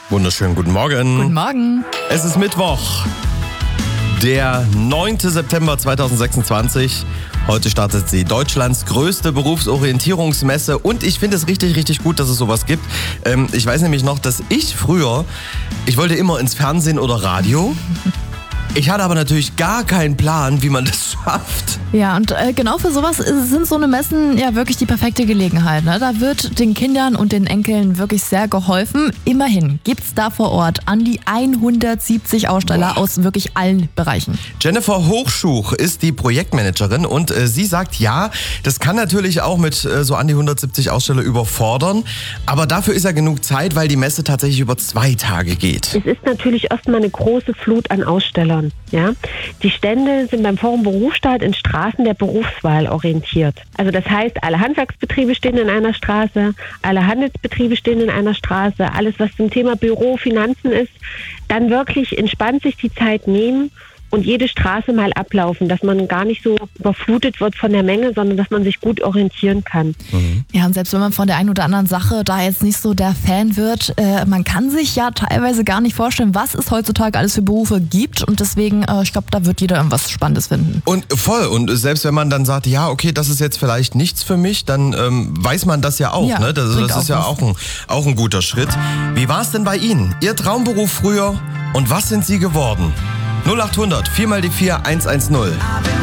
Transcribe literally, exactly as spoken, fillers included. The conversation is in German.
Wunderschönen guten Morgen. Guten Morgen. Es ist Mittwoch, der neunte September zweitausendsechsundzwanzig. Heute startet sie, Deutschlands größte Berufsorientierungsmesse. Und ich finde es richtig, richtig gut, dass es sowas gibt. Ähm, ich weiß nämlich noch, dass ich früher, ich wollte immer ins Fernsehen oder Radio. Ich hatte aber natürlich gar keinen Plan, wie man das schafft. Ja, und äh, genau für sowas sind so eine Messen ja wirklich die perfekte Gelegenheit. Ne? Da wird den Kindern und den Enkeln wirklich sehr geholfen. Immerhin gibt's da vor Ort an die hundertsiebzig Aussteller Boah. aus wirklich allen Bereichen. Jennifer Hochschuch ist die Projektmanagerin und äh, sie sagt, ja, das kann natürlich auch mit äh, so an die hundertsiebzig Aussteller überfordern. Aber dafür ist ja genug Zeit, weil die Messe tatsächlich über zwei Tage geht. Es ist natürlich erstmal eine große Flut an Ausstellern. Ja? Die Stände sind beim Forum Berufsstaat in Straßen der Berufswahl orientiert. Also das heißt, alle Handwerksbetriebe stehen in einer Straße, alle Handelsbetriebe stehen in einer Straße, alles was zum Thema Büro, Finanzen ist, dann wirklich entspannt sich die Zeit nehmen und jede Straße mal ablaufen, dass man gar nicht so überflutet wird von der Menge, sondern dass man sich gut orientieren kann. Mhm. Ja, und selbst wenn man von der einen oder anderen Sache da jetzt nicht so der Fan wird, äh, man kann sich ja teilweise gar nicht vorstellen, was es heutzutage alles für Berufe gibt und deswegen, äh, ich glaube, da wird jeder irgendwas Spannendes finden. Und voll, und selbst wenn man dann sagt, ja, okay, das ist jetzt vielleicht nichts für mich, dann ähm, weiß man das ja auch, ja, ne? Das, das auch ist ja was. auch ein, auch ein guter Schritt. Wie war es denn bei Ihnen? Ihr Traumberuf früher und was sind Sie geworden? null acht hundert vier mal die vier eins eins null.